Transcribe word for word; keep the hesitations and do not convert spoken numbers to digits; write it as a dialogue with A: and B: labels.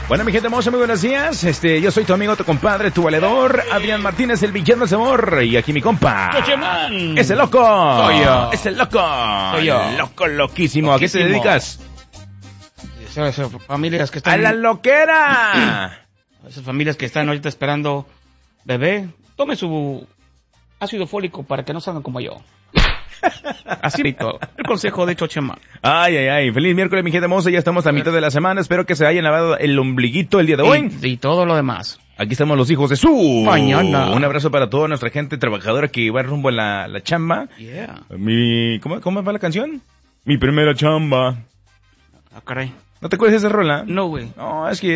A: Bueno, mi gente hermosa, muy buenos días. Este, yo soy tu amigo, tu compadre, tu valedor, Adrián Martínez, el villano de amor. Y aquí mi compa.
B: ¡Cocheman!
A: ¡Es el loco!
B: Soy yo.
A: ¡Es el loco!
B: Soy yo.
A: Loco, loquísimo. ¿A qué te
B: Loquísimo.
A: dedicas?
B: Esas familias que
A: ¡A
B: están...
A: la loquera!
B: Esas familias que están ahorita esperando bebé, tome su ácido fólico para que no salgan como yo. Así todo. El consejo de Chocheman.
A: Ay, ay, ay. Feliz miércoles, mi gente hermosa. Ya estamos a mitad de la semana. Espero que se hayan lavado el ombliguito el día de hoy.
B: Y, y todo lo demás.
A: Aquí estamos los hijos de su
B: Mañana.
A: Un abrazo para toda nuestra gente trabajadora que va rumbo a la, la chamba.
B: Yeah.
A: Mi, ¿cómo, ¿Cómo va la canción? Mi primera chamba.
B: Ah, caray.
A: ¿No te acuerdas de esa rola?
B: No, güey.
A: No, es que